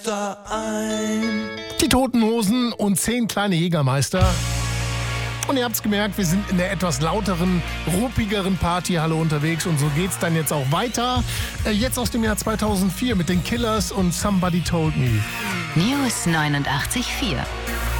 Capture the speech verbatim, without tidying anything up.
Die Toten Hosen und zehn kleine Jägermeister. Und ihr habt's gemerkt, wir sind in der etwas lauteren, ruppigeren Partyhalle unterwegs. Und so geht's dann jetzt auch weiter. Äh, jetzt aus dem Jahr zweitausendvier mit den Killers und Somebody Told Me. News neunundachtzig Komma vier